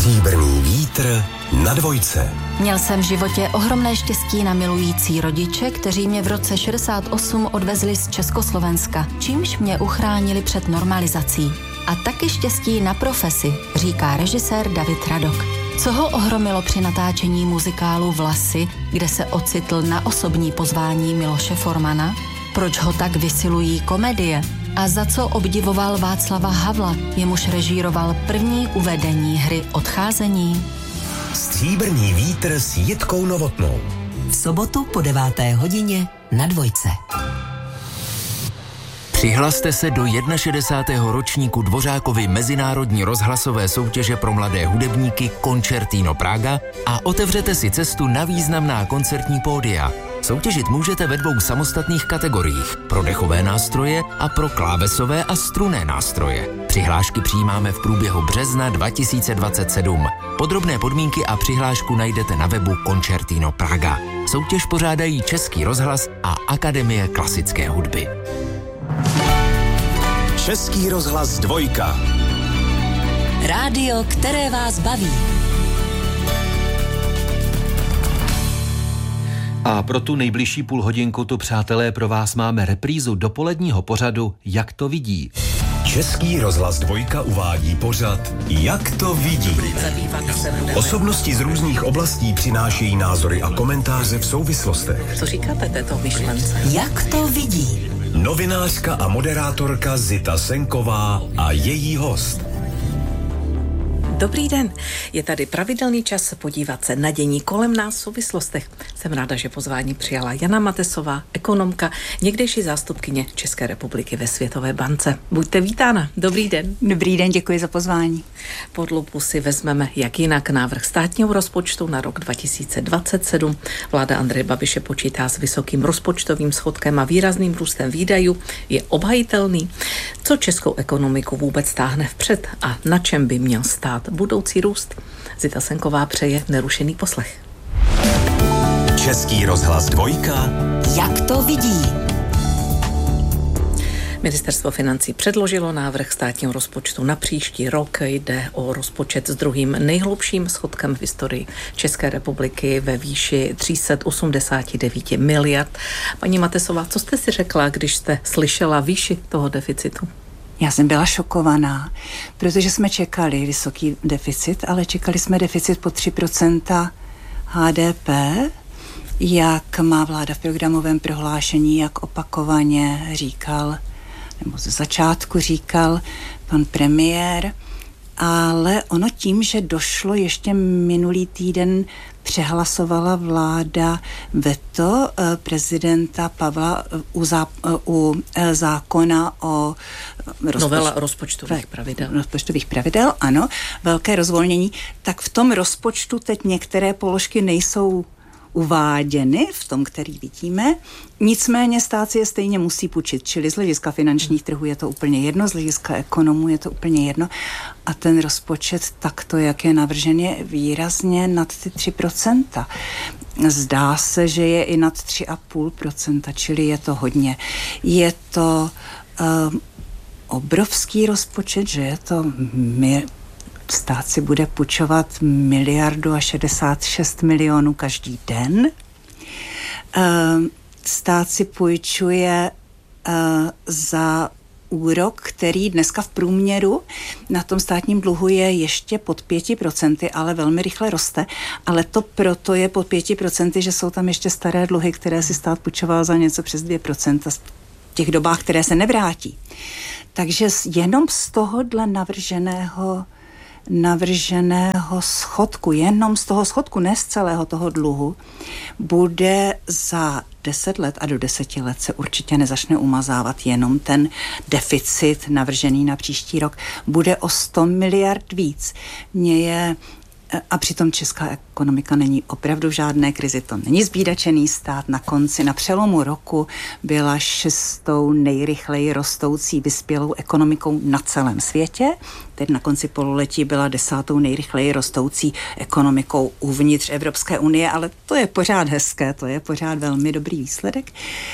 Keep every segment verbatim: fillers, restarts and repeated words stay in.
Stříbrný vítr na dvojce. Měl jsem v životě ohromné štěstí na milující rodiče, kteří mě v roce šedesát osm odvezli z Československa, čímž mě uchránili před normalizací. A taky štěstí na profesi, říká režisér David Radok. Co ho ohromilo při natáčení muzikálu Vlasy, kde se ocitl na osobní pozvání Miloše Formana? Proč ho tak vysilují komedie? A za co obdivoval Václava Havla, jemuž režíroval první uvedení hry Odcházení? Stříbrný vítr s Jitkou Novotnou. V sobotu po deváté hodině na dvojce. Přihlaste se do šedesátého prvního ročníku Dvořákovy mezinárodní rozhlasové soutěže pro mladé hudebníky Concertino Praga a otevřete si cestu na významná koncertní pódia. Soutěžit můžete ve dvou samostatných kategoriích, pro dechové nástroje a pro klávesové a strunné nástroje. Přihlášky přijímáme v průběhu března dva tisíce dvacet sedm. Podrobné podmínky a přihlášku najdete na webu Concertino Praga. Soutěž pořádají Český rozhlas a Akademie klasické hudby. Český rozhlas dvojka. Rádio, které vás baví. A pro tu nejbližší půl hodinku tu, přátelé, pro vás máme reprízu dopoledního pořadu Jak to vidí. Český rozhlas dvojka uvádí pořad Jak to vidí. Osobnosti z různých oblastí přinášejí názory a komentáře v souvislostech. Co říkáte této myšlence? Jak to vidí. Novinářka a moderátorka Zita Senková a její host. Dobrý den, je tady pravidelný čas podívat se na dění kolem nás v souvislostech. Jsem ráda, že pozvání přijala Jana Matesová, ekonomka, někdejší zástupkyně České republiky ve Světové bance. Buďte vítána, dobrý den. Dobrý den, děkuji za pozvání. Pod lupu si vezmeme jak jinak návrh státního rozpočtu na rok dva tisíce dvacet sedm. Vláda Andreje Babiše počítá s vysokým rozpočtovým schodkem a výrazným růstem výdajů. Je obhajitelný? Co českou ekonomiku vůbec táhne vpřed a na čem by měl stát budoucí růst? Zita Senková přeje nerušený poslech. Český rozhlas dvojka. Jak to vidí. Ministerstvo financí předložilo návrh státního rozpočtu na příští rok. Jde o rozpočet s druhým nejhlubším schodkem v historii České republiky ve výši tři sta osmdesát devět miliard. Paní Matesová, co jste si řekla, když jste slyšela výši toho deficitu? Já jsem byla šokovaná, protože jsme čekali vysoký deficit, ale čekali jsme deficit po tři procenta H D P, jak má vláda v programovém prohlášení, jak opakovaně říkal, nebo ze začátku říkal pan premiér, ale ono tím, že došlo ještě minulý týden, přehlasovala vláda veto prezidenta Pavla u, zá, u zákona o rozpočtu, novela rozpočtových pravidel. Rozpočtových pravidel, ano, velké rozvolnění, tak v tom rozpočtu teď některé položky nejsou uváděny v tom, který vidíme. Nicméně stát si je stejně musí půjčit, čili z hlediska finančních trhů je to úplně jedno, z hlediska ekonomů je to úplně jedno. A ten rozpočet takto, jak je navržen, je výrazně nad ty tři procenta. Zdá se, že je i nad tři celá pět procenta, čili je to hodně. Je to um, obrovský rozpočet, že je to my, stát si bude půjčovat miliardu a šedesát šest milionů každý den. Stát si půjčuje za úrok, který dneska v průměru na tom státním dluhu je ještě pod pěti procenty, ale velmi rychle roste. Ale to proto je pod pěti procenty, že jsou tam ještě staré dluhy, které si stát půjčoval za něco přes dvě procenta v těch dobách, které se nevrátí. Takže jenom z tohohle navrženého navrženého schodku, jenom z toho schodku, ne z celého toho dluhu, bude za deset let a do deseti let se určitě nezačne umazávat jenom ten deficit navržený na příští rok. Bude o sto miliard víc. Mně je A přitom česká ekonomika není opravdu v žádné krizi, to není zbídačený stát. Na konci, na přelomu roku byla šestou nejrychleji rostoucí vyspělou ekonomikou na celém světě. teď na konci pololetí byla desátou nejrychleji rostoucí ekonomikou uvnitř Evropské unie, ale to je pořád hezké, to je pořád velmi dobrý výsledek.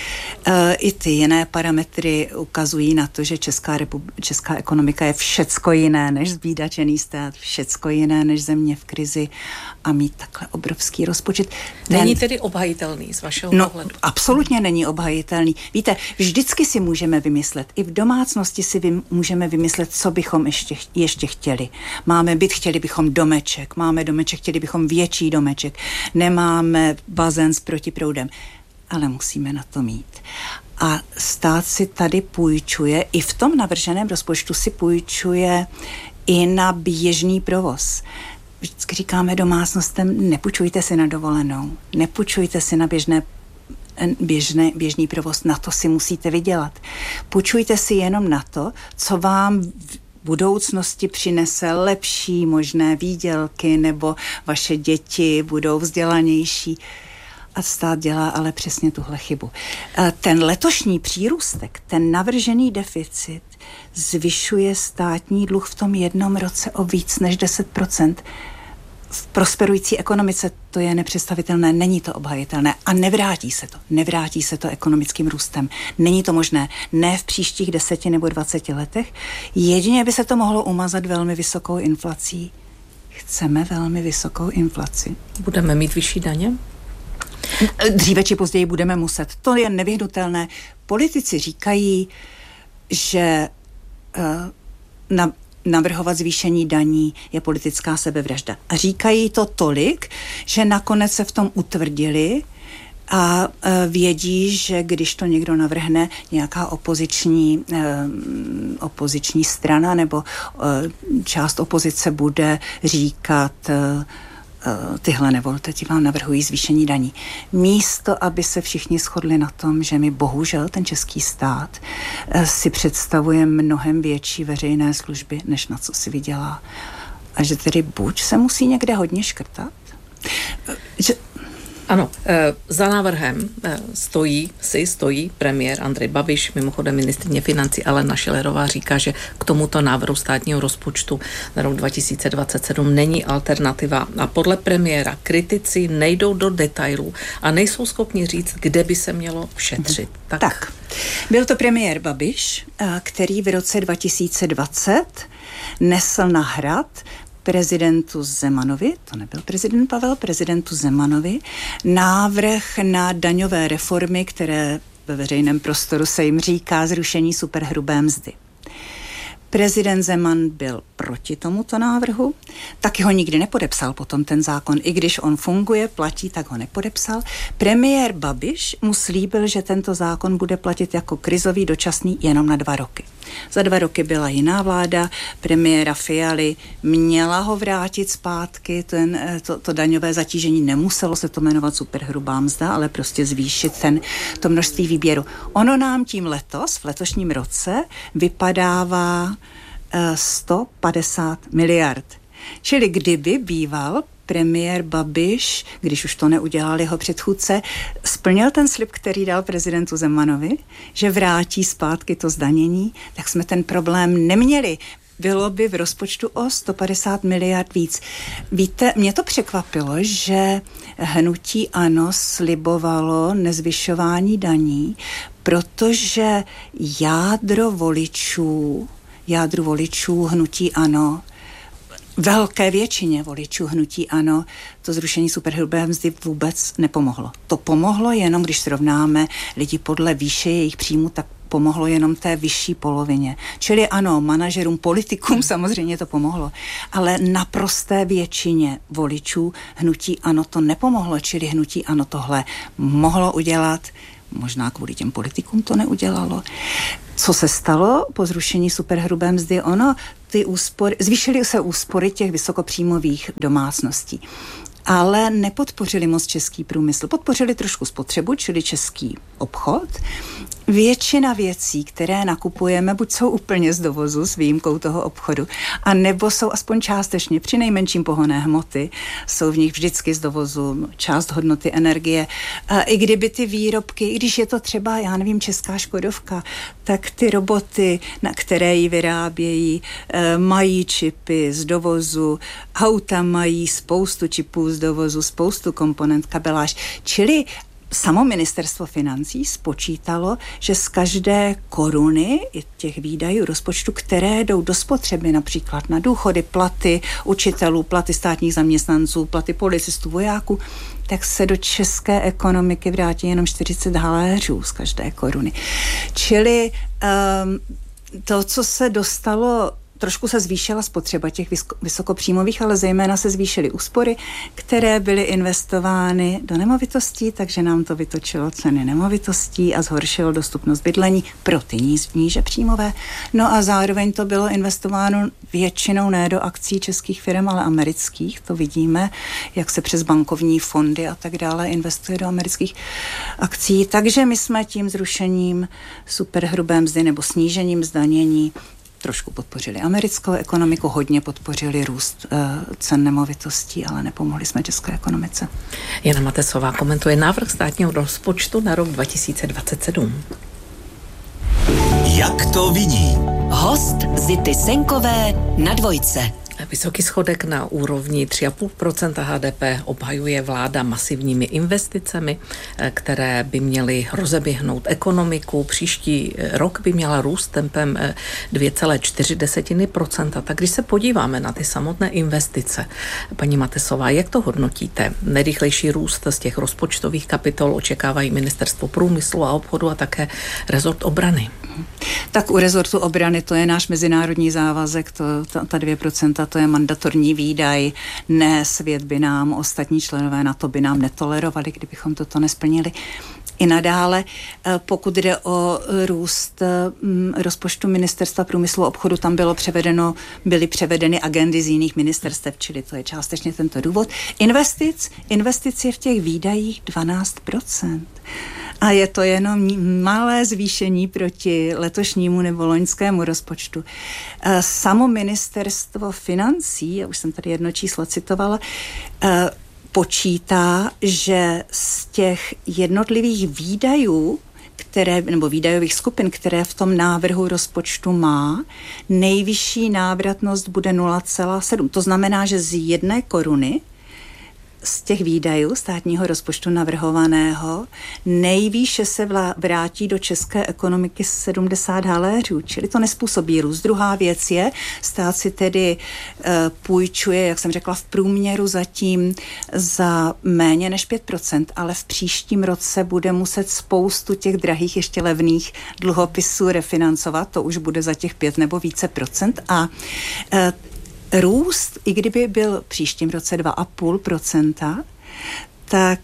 I ty jiné parametry ukazují na to, že Česká, repub- Česká ekonomika je všecko jiné než zbídačený stát, všecko jiné než země v krizi a mít takhle obrovský rozpočet. Ten... Není tedy obhajitelný z vašeho no, pohledu? Absolutně není obhajitelný. Víte, vždycky si můžeme vymyslet, i v domácnosti si vy, můžeme vymyslet, co bychom ještě, ještě chtěli. Máme byt, chtěli bychom domeček, máme domeček, chtěli bychom větší domeček, nemáme bazén s protiproudem, ale musíme na to mít. A stát si tady půjčuje, i v tom navrženém rozpočtu si půjčuje i na běžný provoz. Vždycky říkáme domácnostem, nepůjčujte si na dovolenou, nepůjčujte si na běžné, běžné, běžný provoz, na to si musíte vydělat. Půjčujte si jenom na to, co vám v budoucnosti přinese lepší možné výdělky, nebo vaše děti budou vzdělanější. A stát dělá ale přesně tuhle chybu. Ten letošní přírůstek, ten navržený deficit zvyšuje státní dluh v tom jednom roce o víc než deset procent. V prosperující ekonomice to je nepředstavitelné, není to obhajitelné a nevrátí se to. Nevrátí se to ekonomickým růstem. Není to možné. Ne v příštích deseti nebo dvaceti letech. Jedině by se to mohlo umazat velmi vysokou inflací. Chceme velmi vysokou inflaci. Budeme mít vyšší daně? Dříve či později budeme muset. To je nevyhnutelné. Politici říkají, že uh, na, navrhovat zvýšení daní je politická sebevražda. A říkají to tolik, že nakonec se v tom utvrdili a uh, vědí, že když to někdo navrhne, nějaká opoziční, uh, opoziční strana nebo uh, část opozice bude říkat uh, tyhle nevolte, ti vám navrhují zvýšení daní. Místo, aby se všichni shodli na tom, že my bohužel ten český stát si představuje mnohem větší veřejné služby, než na co si vydělá. A že tedy buď se musí někde hodně škrtat, že Ano, za návrhem stojí, si stojí premiér Andrej Babiš, mimochodem ministryně financí Alena Schillerová říká, že k tomuto návrhu státního rozpočtu na rok dva tisíce dvacet sedm není alternativa a podle premiéra kritici nejdou do detailů a nejsou schopni říct, kde by se mělo šetřit. Tak. tak, byl to premiér Babiš, který v roce dva tisíce dvacet nesl na hrad prezidentu Zemanovi, to nebyl prezident Pavel, prezidentu Zemanovi, návrh na daňové reformy, které ve veřejném prostoru se jim říká zrušení superhrubé mzdy. Prezident Zeman byl proti tomuto návrhu, taky ho nikdy nepodepsal potom ten zákon. I když on funguje, platí, tak ho nepodepsal. Premiér Babiš mu slíbil, že tento zákon bude platit jako krizový dočasný jenom na dva roky. Za dva roky byla jiná vláda, premiéra Fialy, měla ho vrátit zpátky, ten, to, to daňové zatížení, nemuselo se to jmenovat superhrubá mzda, ale prostě zvýšit ten, to množství výběru. Ono nám tím letos, v letošním roce, vypadává sto padesát miliard. Čili kdyby býval premiér Babiš, když už to neudělal jeho předchůdce, splnil ten slib, který dal prezidentu Zemanovi, že vrátí zpátky to zdanění, tak jsme ten problém neměli. Bylo by v rozpočtu o sto padesát miliard víc. Víte, mě to překvapilo, že hnutí ANO slibovalo nezvyšování daní, protože jádro voličů, jádru voličů hnutí ANO, velké většině voličů hnutí ANO to zrušení superhrubé mzdy vůbec nepomohlo. To pomohlo jenom, když srovnáme lidi podle výše jejich příjmu, tak pomohlo jenom té vyšší polovině. Čili ano, manažerům, politikům samozřejmě to pomohlo, ale naprosté většině voličů hnutí ANO to nepomohlo, čili hnutí ANO tohle mohlo udělat, možná kvůli těm politikům to neudělalo. Co se stalo po zrušení superhrubé mzdy? Ono, ty úspory, zvýšily se úspory těch vysokopříjmových domácností, ale nepodpořili moc český průmysl. Podpořili trošku spotřebu, čili český obchod, většina věcí, které nakupujeme, buď jsou úplně z dovozu s výjimkou toho obchodu, a nebo jsou aspoň částečně, při nejmenším pohonné hmoty, jsou v nich vždycky z dovozu, část hodnoty energie. A i kdyby ty výrobky, i když je to třeba, já nevím, česká Škodovka, tak ty roboty, na které ji vyrábějí, mají čipy z dovozu, auta mají spoustu čipů z dovozu, spoustu komponent, kabeláž, čili samo ministerstvo financí spočítalo, že z každé koruny těch výdajů rozpočtu, které jdou do spotřeby, například na důchody, platy učitelů, platy státních zaměstnanců, platy policistů, vojáků, tak se do české ekonomiky vrátí jenom čtyřicet haléřů z každé koruny. Čili um, to, co se dostalo, trošku se zvýšila spotřeba těch vysokopříjmových, ale zejména se zvýšily úspory, které byly investovány do nemovitostí, takže nám to vytočilo ceny nemovitostí a zhoršilo dostupnost bydlení pro ty níž, níže příjmové. No a zároveň to bylo investováno většinou ne do akcí českých firm, ale amerických. To vidíme, jak se přes bankovní fondy a tak dále investuje do amerických akcí. Takže my jsme tím zrušením superhrubé mzdy nebo snížením zdanění trošku podpořili americkou ekonomiku, hodně podpořili růst uh, cen nemovitostí, ale nepomohli jsme české ekonomice. Jana Matesová komentuje návrh státního rozpočtu na rok dva tisíce dvacet sedm. Jak to vidí? Host Zity Senkové na Dvojce. Vysoký schodek na úrovni tři celá pět procenta H D P obhajuje vláda masivními investicemi, které by měly rozeběhnout ekonomiku. Příští rok by měla růst tempem dvě celá čtyři procenta. Tak když se podíváme na ty samotné investice, paní Matesová, jak to hodnotíte? Nejrychlejší růst z těch rozpočtových kapitol očekávají Ministerstvo průmyslu a obchodu a také rezort obrany. Tak u rezortu obrany to je náš mezinárodní závazek, to, ta, ta dvě procenta, to je mandatorní výdaj, ne svět by nám, ostatní členové NATO by nám netolerovali, kdybychom toto nesplnili. I nadále, pokud jde o růst rozpočtu Ministerstva průmyslu a obchodu, tam bylo převedeno, byly převedeny agendy z jiných ministerstev, čili to je částečně tento důvod. Investic, investic je v těch výdajích dvanáct procent. A je to jenom malé zvýšení proti letošnímu nebo loňskému rozpočtu. Samo ministerstvo financí, já už jsem tady jedno číslo citovala, počítá, že z těch jednotlivých výdajů, které, nebo výdajových skupin, které v tom návrhu rozpočtu má, nejvyšší návratnost bude nula celá sedm. To znamená, že z jedné koruny z těch výdajů státního rozpočtu navrhovaného nejvýše se vlá- vrátí do české ekonomiky sedmdesát haléřů, čili to nespůsobí růst. Druhá věc je, stát si tedy e, půjčuje, jak jsem řekla, v průměru zatím za méně než pět procent, ale v příštím roce bude muset spoustu těch drahých, ještě levných dluhopisů refinancovat, to už bude za těch pět nebo více procent a e, růst, i kdyby byl v příštím roce dva celá pět procenta, tak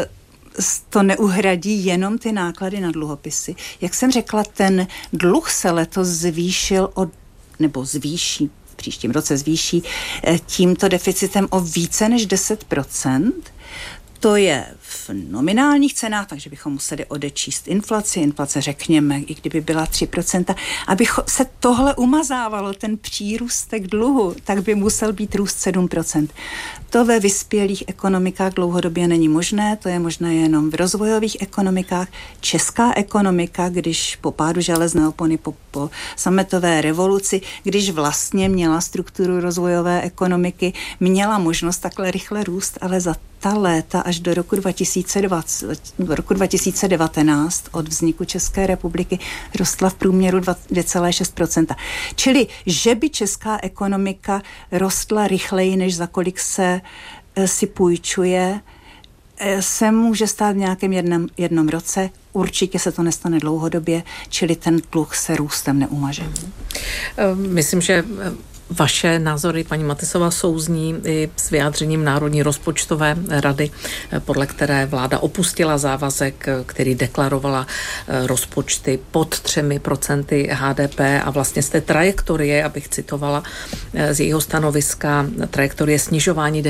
to neuhradí jenom ty náklady na dluhopisy. Jak jsem řekla, ten dluh se letos zvýšil od, nebo zvýší, v příštím roce zvýší tímto deficitem o více než deset procent. To je v nominálních cenách, takže bychom museli odečíst inflaci. Inflace, řekněme, i kdyby byla tři procenta. Aby se tohle umazávalo, ten přírůstek dluhu, tak by musel být růst sedm procent. To ve vyspělých ekonomikách dlouhodobě není možné, to je možné jenom v rozvojových ekonomikách. Česká ekonomika, když po pádu železné opony, po, po sametové revoluci, když vlastně měla strukturu rozvojové ekonomiky, měla možnost takhle rychle růst, ale za ta léta až do roku dva tisíce dvacet, do roku dva tisíce devatenáct od vzniku České republiky rostla v průměru dva celá šest procenta. Čili, že by česká ekonomika rostla rychleji, než za kolik se e, si půjčuje, e, se může stát v nějakém jednom, jednom roce. Určitě se to nestane dlouhodobě, čili ten dluh se růstem neumaže. Myslím, že vaše názory, paní Matesová, souzní i s vyjádřením Národní rozpočtové rady, podle které vláda opustila závazek, který deklarovala rozpočty pod třemi procenty H D P a vlastně z té trajektorie, abych citovala z jejího stanoviska, trajektorie snižování